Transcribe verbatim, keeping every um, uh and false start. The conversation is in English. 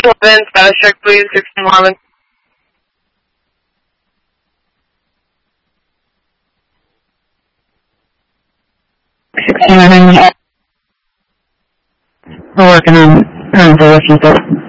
eleven, status check please, sixteen eleven. sixteen eleven, we're working on, on the refusal.